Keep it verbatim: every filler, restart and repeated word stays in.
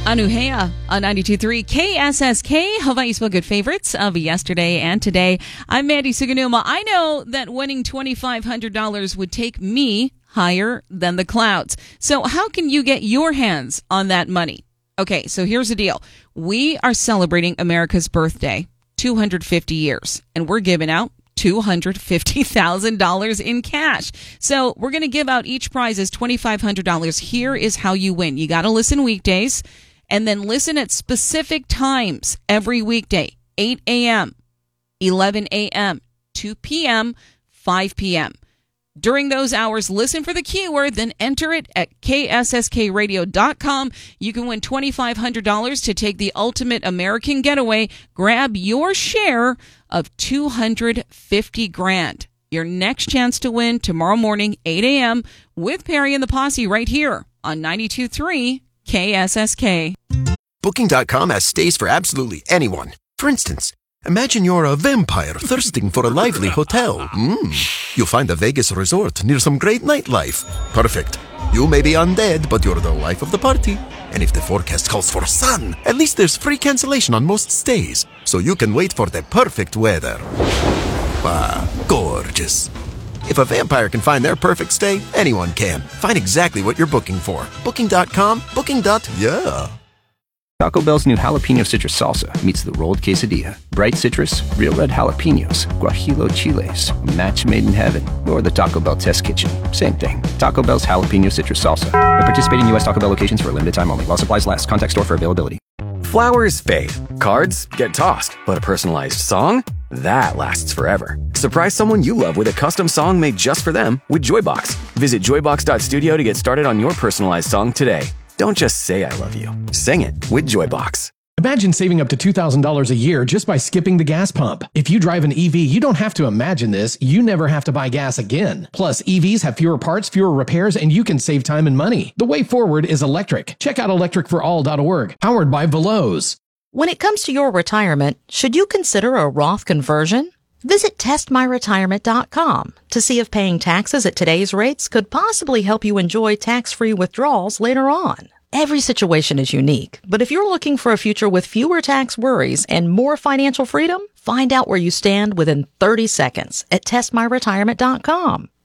Anuhea on ninety-two point three K S S K, Hawaii's Good Favorites of yesterday and today. I'm Mandy Suganuma. I know that winning twenty-five hundred dollars would take me higher than the clouds. So how can you get your hands on that money? Okay, so here's the deal. We are celebrating America's birthday, two hundred fifty years, and we're giving out two hundred fifty thousand dollars in cash. So we're going to give out each prize as twenty-five hundred dollars. Here is how you win. You got to listen weekdays and then listen at specific times every weekday, eight a.m., eleven a.m., two p.m., five p.m. During those hours, listen for the keyword, then enter it at K S S K radio dot com. You can win twenty-five hundred dollars to take the ultimate American getaway. Grab your share of two hundred fifty grand. Your next chance to win tomorrow morning, eight a.m. with Perry and the Posse right here on ninety-two point three K S S K. Booking dot com has stays for absolutely anyone. For instance, imagine you're a vampire thirsting for a lively hotel. Mm. You'll find a Vegas resort near some great nightlife. Perfect. You may be undead, but you're the life of the party. And if the forecast calls for sun, at least there's free cancellation on most stays, so you can wait for the perfect weather. Ah, gorgeous. If a vampire can find their perfect stay, anyone can. Find exactly what you're booking for. Booking dot com, booking. Yeah. Taco Bell's new jalapeno citrus salsa meets the rolled quesadilla. Bright citrus, real red jalapenos, guajillo chiles, a match made in heaven, or the Taco Bell test kitchen. Same thing. Taco Bell's jalapeno citrus salsa. At participating U S Taco Bell locations for a limited time only. While supplies last. Contact store for availability. Flowers fade. Cards get tossed. But a personalized song? That lasts forever. Surprise someone you love with a custom song made just for them with Joybox. Visit joybox dot studio to get started on your personalized song today. Don't just say I love you. Sing it with Joybox. Imagine saving up to two thousand dollars a year just by skipping the gas pump. If you drive an E V, you don't have to imagine this. You never have to buy gas again. Plus, E Vs have fewer parts, fewer repairs, and you can save time and money. The way forward is electric. Check out electric for all dot org, powered by Veloz. When it comes to your retirement, should you consider a Roth conversion? Visit test my retirement dot com to see if paying taxes at today's rates could possibly help you enjoy tax-free withdrawals later on. Every situation is unique, but if you're looking for a future with fewer tax worries and more financial freedom, find out where you stand within thirty seconds at test my retirement dot com.